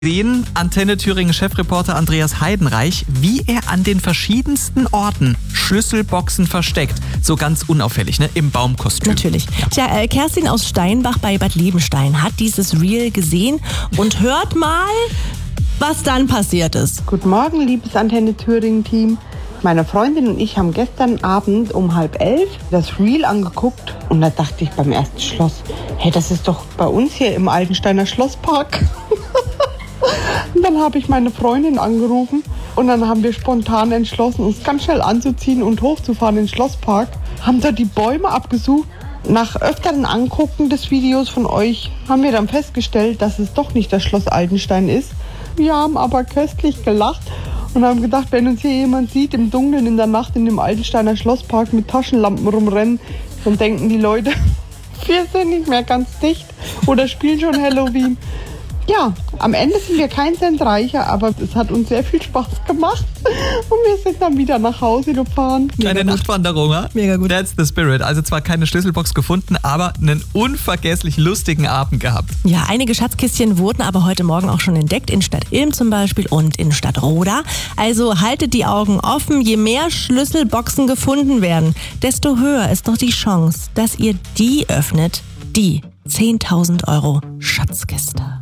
Sehen Antenne Thüringen Chefreporter Andreas Heidenreich, wie er an den verschiedensten Orten Schlüsselboxen versteckt. So ganz unauffällig, ne? Im Baumkostüm. Natürlich. Tja, Kerstin aus Steinbach bei Bad Liebenstein hat dieses Reel gesehen und hört mal, was dann passiert ist. Guten Morgen, liebes Antenne Thüringen-Team. Meine Freundin und ich haben gestern Abend um 10:30 das Reel angeguckt und da dachte ich beim ersten Schloss, hey, das ist doch bei uns hier im Altensteiner Schlosspark. Und dann habe ich meine Freundin angerufen und dann haben wir spontan entschlossen, uns ganz schnell anzuziehen und hochzufahren in den Schlosspark. Haben da die Bäume abgesucht. Nach öfteren Angucken des Videos von euch haben wir dann festgestellt, dass es doch nicht das Schloss Altenstein ist. Wir haben aber köstlich gelacht und haben gedacht, wenn uns hier jemand sieht im Dunkeln in der Nacht in dem Altensteiner Schlosspark mit Taschenlampen rumrennen, dann denken die Leute, wir sind nicht mehr ganz dicht oder spielen schon Halloween. Ja, am Ende sind wir keinen Cent reicher, aber es hat uns sehr viel Spaß gemacht und wir sind dann wieder nach Hause gefahren. Kleine Nachtwanderung, ha? Mega gut. That's the spirit. Also zwar keine Schlüsselbox gefunden, aber einen unvergesslich lustigen Abend gehabt. Ja, einige Schatzkistchen wurden aber heute Morgen auch schon entdeckt, in Stadt Ilm zum Beispiel und in Stadt Roda. Also haltet die Augen offen, je mehr Schlüsselboxen gefunden werden, desto höher ist doch die Chance, dass ihr die öffnet, die 10.000 € Schatzkiste.